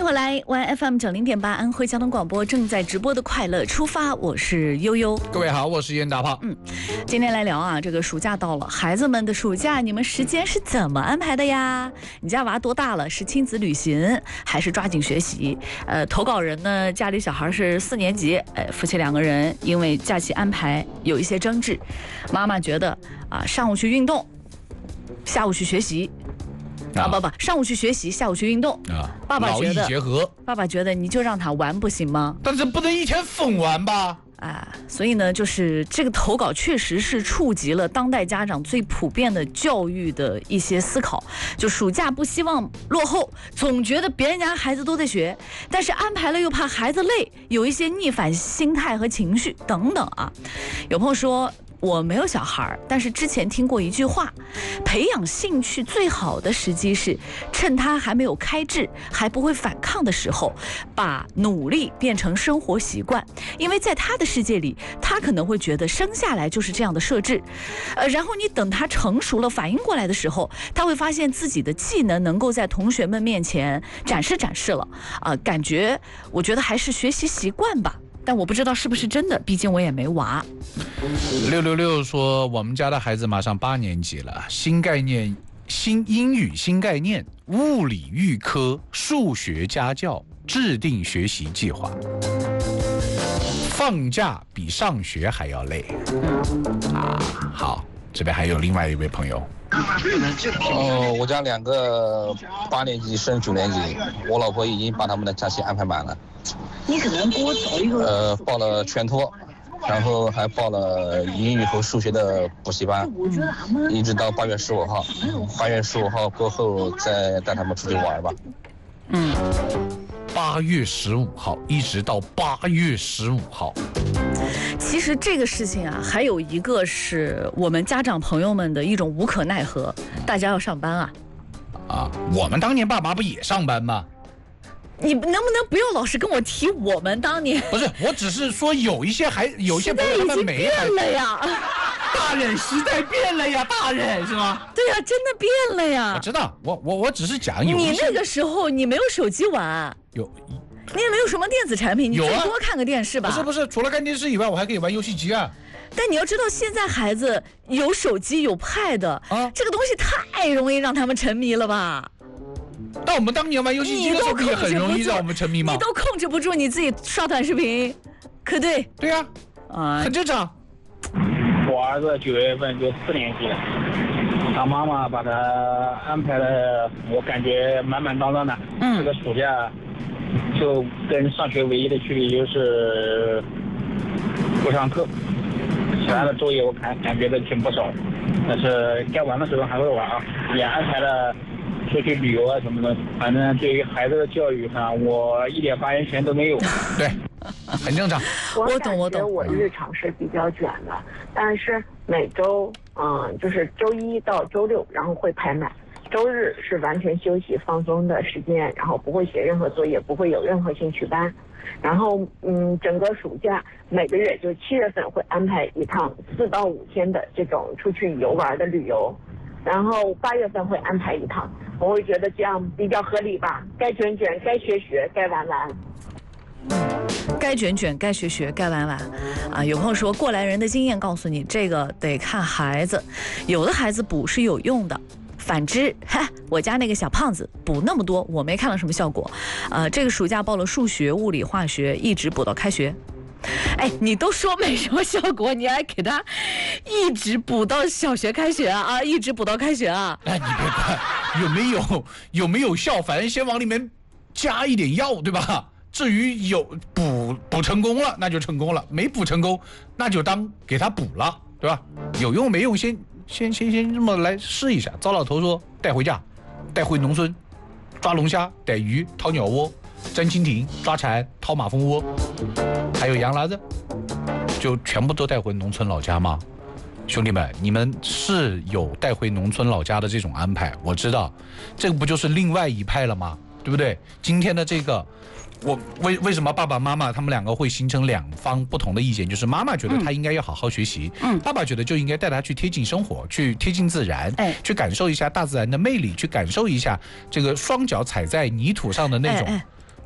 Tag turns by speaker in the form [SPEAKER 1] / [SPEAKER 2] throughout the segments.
[SPEAKER 1] 回来，Y FM90.8安徽交通广播正在直播的快乐出发，我是悠悠。
[SPEAKER 2] 各位好，我是严大炮。
[SPEAKER 1] 今天来聊啊，这个暑假到了，孩子们的暑假你们时间是怎么安排的呀？你家娃多大了？是亲子旅行还是抓紧学习？投稿人呢，家里小孩是4年级，夫妻2个人因为假期安排有一些争执，妈妈觉得上午去运动，下午去学习。上午去学习，下午去运动啊！
[SPEAKER 2] 劳逸结合。
[SPEAKER 1] 爸爸觉得你就让他玩不行吗？
[SPEAKER 2] 但是不能一天疯玩吧？
[SPEAKER 1] 所以呢，就是这个投稿确实是触及了当代家长最普遍的教育的一些思考。就暑假不希望落后，总觉得别人家孩子都在学，但是安排了又怕孩子累，有一些逆反心态和情绪等等啊。有朋友说，我没有小孩，但是之前听过一句话，培养兴趣最好的时机是趁他还没有开智，还不会反抗的时候，把努力变成生活习惯。因为在他的世界里，他可能会觉得生下来就是这样的设置，然后你等他成熟了反应过来的时候，他会发现自己的技能能够在同学们面前展示了，我觉得还是学习习惯吧。但我不知道是不是真的，毕竟我也没娃。
[SPEAKER 2] 666说，我们家的孩子马上8年级了，新概念、新英语新概念、物理预科、数学家教，制定学习计划。放假比上学还要累好，这边还有另外一位朋友。
[SPEAKER 3] 我家2个8年级升9年级，我老婆已经把他们的假期安排满了。
[SPEAKER 4] 你可能给我找一个。
[SPEAKER 3] 报了全托，然后还报了英语和数学的补习班，一直到8月15号。8月15号过后再带他们出去玩吧。
[SPEAKER 2] 8月15号一直到8月15号。
[SPEAKER 1] 其实这个事情啊，还有一个是我们家长朋友们的一种无可奈何，大家要上班
[SPEAKER 2] 我们当年爸妈不也上班吗？
[SPEAKER 1] 你能不能不要老是跟我提我们当年？
[SPEAKER 2] 不是，我只是说有一些朋友他们没
[SPEAKER 1] 变了呀。
[SPEAKER 2] 大人时代变了呀，大人是吗？
[SPEAKER 1] 对呀，真的变了呀。
[SPEAKER 2] 我知道，我只是讲有一些。
[SPEAKER 1] 你那个时候你没有手机玩，你也没有什么电子产品，你最多看个电视吧。
[SPEAKER 2] 不是，除了看电视以外，我还可以玩游戏机啊。
[SPEAKER 1] 但你要知道，现在孩子有手机有 pad 这个东西太容易让他们沉迷了吧？
[SPEAKER 2] 但我们当年玩游戏机的时候也很容易让我们沉迷吗？
[SPEAKER 1] 你都控制不住你自己刷短视频，可对？
[SPEAKER 2] 对呀，很正常。
[SPEAKER 5] 我儿子9月份就4年级了，他妈妈把他安排的，我感觉满满当当的。这个暑假就跟上学唯一的区别就是不上课，其他的作业我感觉都挺不少，但是该玩的时候还会玩也安排了出去旅游什么的。反正对于孩子的教育上，我一点发言权都没有。
[SPEAKER 2] 对，很正常。
[SPEAKER 1] 我懂。
[SPEAKER 4] 我日常是比较卷的，但是每周就是周1到周6，然后会排满。周日是完全休息放松的时间，然后不会写任何作业，不会有任何兴趣班。然后整个暑假每个月就7月份会安排一趟4到5天的这种出去游玩的旅游，然后8月份会安排一趟。我会觉得这样比较合理吧，该卷卷，该学学，该玩玩。
[SPEAKER 1] 该卷卷，该学学，该玩玩有朋友说，过来人的经验告诉你，这个得看孩子，有的孩子补是有用的。反之，我家那个小胖子补那么多，我没看到什么效果。这个暑假报了数学、物理、化学，一直补到开学。你都说没什么效果，你还给他一直补到小学开学一直补到开学
[SPEAKER 2] 你别管有没有效，反正先往里面加一点药，对吧？至于有补成功了，那就成功了；没补成功，那就当给他补了，对吧？有用没用，先这么来试一下。糟老头说带回家，带回农村，抓龙虾、逮鱼、掏鸟窝，粘蜻蜓、抓蝉、掏马蜂窝，还有洋喇子，就全部都带回农村老家吗？兄弟们，你们是有带回农村老家的这种安排，我知道，这个不就是另外一派了吗？对不对？今天的这个我为什么爸爸妈妈他们两个会形成两方不同的意见？就是妈妈觉得他应该要好好学习，爸爸觉得就应该带他去贴近生活，去贴近自然，去感受一下大自然的魅力，去感受一下这个双脚踩在泥土上的那种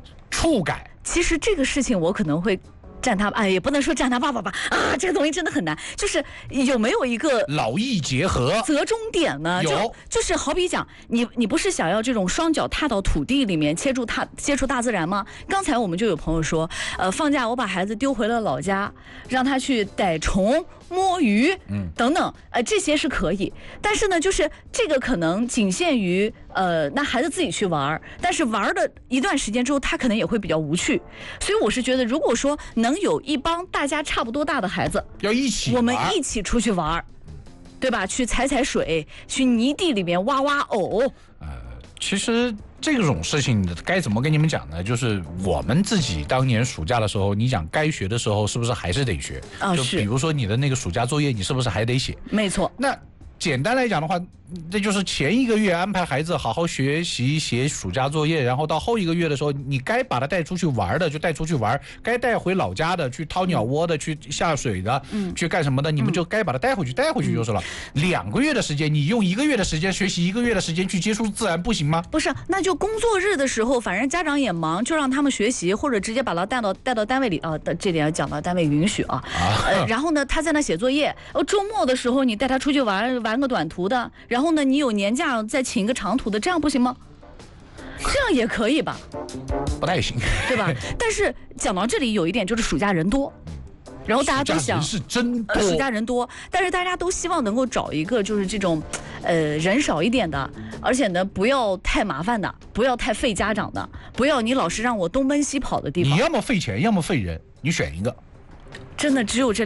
[SPEAKER 2] 触感。
[SPEAKER 1] 其实这个事情我可能会站他，也不能说站他爸爸吧，这个东西真的很难。就是有没有一个
[SPEAKER 2] 劳逸结合
[SPEAKER 1] 折中点呢？就是好比讲，你不是想要这种双脚踏到土地里面，接触大自然吗？刚才我们就有朋友说，放假我把孩子丢回了老家，让他去逮虫、摸鱼，等等，这些是可以。但是呢，就是这个可能仅限于那孩子自己去玩，但是玩的一段时间之后，他可能也会比较无趣。所以我是觉得，如果说能有一帮大家差不多大的孩子，
[SPEAKER 2] 要一起，
[SPEAKER 1] 我们一起出去玩，对吧？去踩水，去泥地里面挖藕。
[SPEAKER 2] 其实这种事情该怎么跟你们讲呢？就是我们自己当年暑假的时候，你讲该学的时候，是不是还是得学？就比如说你的那个暑假作业，你是不是还得写？
[SPEAKER 1] 没错。
[SPEAKER 2] 那简单来讲的话，这就是前一个月安排孩子好好学习写暑假作业，然后到后一个月的时候，你该把他带出去玩的就带出去玩，该带回老家的去掏鸟窝的，去下水的，去干什么的，你们就该把他带回去就是了。2个月的时间，你用1个月的时间学习1个月的时间去接触自然，不行吗？
[SPEAKER 1] 不是，那就工作日的时候，反正家长也忙，就让他们学习，或者直接把他带到单位里啊。这点要讲到单位允许啊。然后呢，他在那写作业。周末的时候，你带他出去玩个短途的，然后呢，你有年假再请一个长途的，这样不行吗？这样也可以吧？
[SPEAKER 2] 不太行，
[SPEAKER 1] 对吧？但是讲到这里，有一点就是暑假人多，然后大家都想
[SPEAKER 2] 是真多，
[SPEAKER 1] 暑假人多，但是大家都希望能够找一个就是这种，人少一点的，而且呢不要太麻烦的，不要太费家长的，不要你老是让我东奔西跑的地方。
[SPEAKER 2] 你要么费钱，要么费人，你选一个。
[SPEAKER 1] 真的只有这